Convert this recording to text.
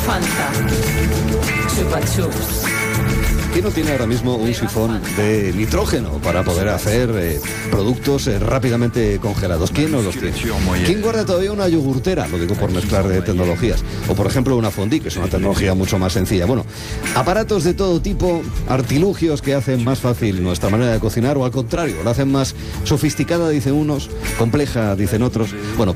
Fanta. Chupa chups. ¿Quién no tiene ahora mismo un sifón de nitrógeno para poder hacer productos rápidamente congelados? ¿Quién no los tiene? ¿Quién guarda todavía una yogurtera? Lo digo por mezclar de tecnologías. O por ejemplo una fondue, que es una tecnología mucho más sencilla. Bueno, aparatos de todo tipo, artilugios que hacen más fácil nuestra manera de cocinar, o al contrario, la hacen más sofisticada, dicen unos, compleja, dicen otros. Bueno,